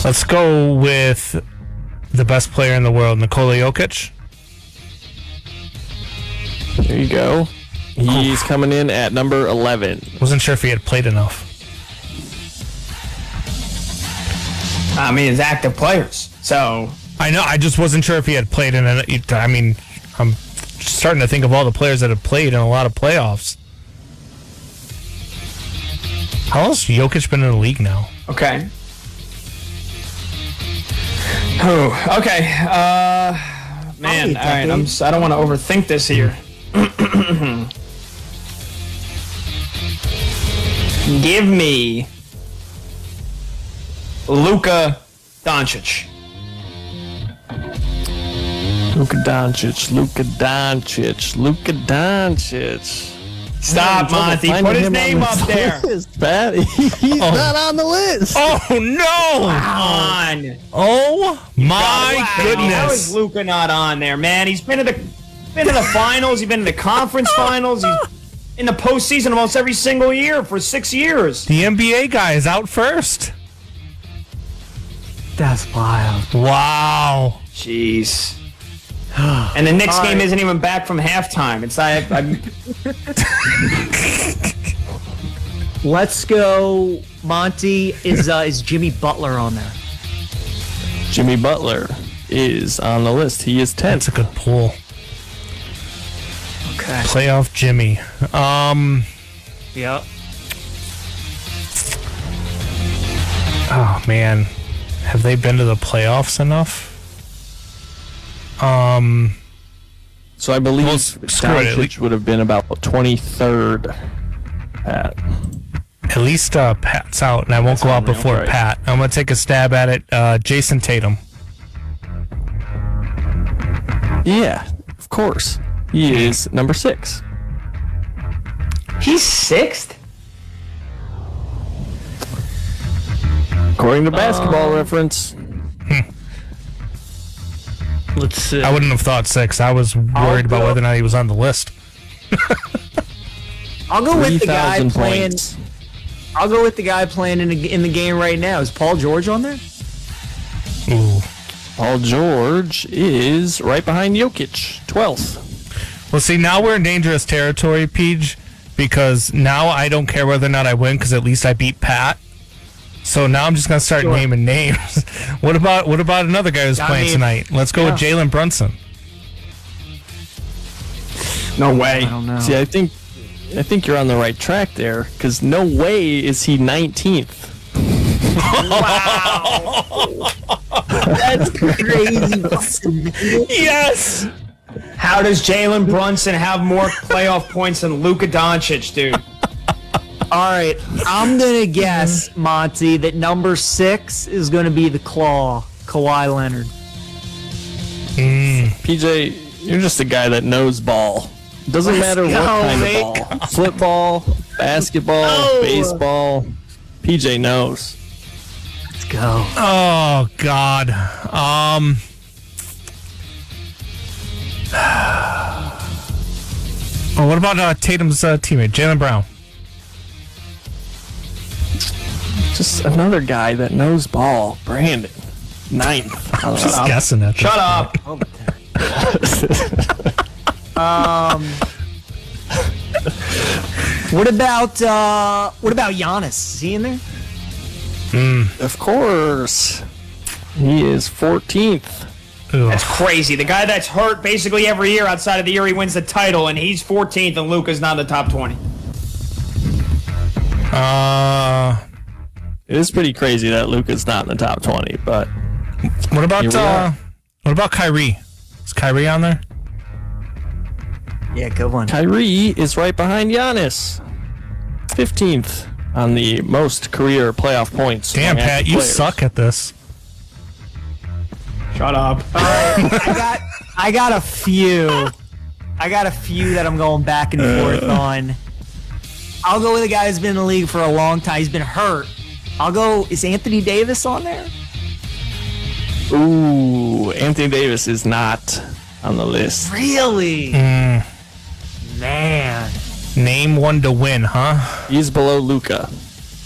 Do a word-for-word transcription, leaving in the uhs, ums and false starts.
Let's go with the best player in the world, Nikola Jokic. There you go. He's oh. coming in at number eleven. Wasn't sure if he had played enough. I mean, it's active players, so... I know, I just wasn't sure if he had played in it. I mean, I'm starting to think of all the players that have played in a lot of playoffs. How long has Jokic been in the league now? Okay. Oh, okay. Uh, man, all right. I'm. I don't want to overthink this here. Give me Luka Doncic. Luka Doncic, Luka Doncic, Luka Doncic. Stop, Monty. Put his name up there. Pat. He's oh. not on the list. Oh, no. Come on. Oh, my wow. goodness. How is Luka not on there, man? He's been in the been in the finals. He's been in the conference finals. He's in the postseason almost every single year for six years. The N B A guy is out first. That's wild. Wow. Jeez. And the Knicks game isn't even back from halftime. It's I, I'm. Let's go. Monty, is uh, is Jimmy Butler on there? Jimmy Butler is on the list. He is tenth. That's a good pull. Okay. Playoff Jimmy. Um. Yep. Oh man, have they been to the playoffs enough? Um. So I believe well, Doncic would have been about twenty-third. Pat. At least uh, Pat's out, and I won't That's go out unreal, before right. Pat. I'm going to take a stab at it. Uh, Jason Tatum. Yeah, of course. He is number six. He's sixth? According to Basketball uh, Reference. Let's see. I wouldn't have thought six. I was worried I'll about go. whether or not he was on the list. I'll go with the guy three thousand playing. points. I'll go with the guy playing in the, in the game right now. Is Paul George on there? Ooh. Paul George is right behind Jokic, twelfth. Well, see, now we're in dangerous territory, Peach, because now I don't care whether or not I win, because at least I beat Pat. So now I'm just gonna start Sure. naming names. what about what about another guy who's I playing mean, tonight? Let's go yeah. with Jalen Brunson. No way. I don't know. See, I think I think you're on the right track there, because no way is he nineteenth. Wow. That's crazy. Yes. How does Jalen Brunson have more playoff points than Luka Doncic, dude? All right, I'm gonna guess, Monty, that number six is gonna be the Claw, Kawhi Leonard. Mm. P J, you're just a guy that knows ball. Doesn't Let's matter what go, kind mate. of ball. Football, basketball, Oh. baseball. P J knows. Let's go. Oh God. Um. Oh, what about uh, Tatum's uh, teammate, Jaylen Brown? Just another guy that knows ball. Brandon, ninth. I'm just guessing at Shut up. Um, what about uh, what about Giannis? Is he in there? Mm. Of course. He is fourteenth. That's crazy. The guy that's hurt basically every year outside of the year he wins the title, and he's fourteenth, and Luka's not in the top twenty. Uh, It is pretty crazy that Luka's not in the top twenty, but what about Here we uh, are. what about Kyrie? Is Kyrie on there? Yeah, good one. Kyrie is right behind Giannis. fifteenth on the most career playoff points. Damn, among Pat, active you players. suck at this. Shut up. I got I got a few. I got a few that I'm going back and forth on. I'll go with a guy who's been in the league for a long time. He's been hurt. I'll go. Is Anthony Davis on there? Ooh, Anthony Davis is not on the list. Really? Mm. Man. Name one to win, huh? He's below Luka.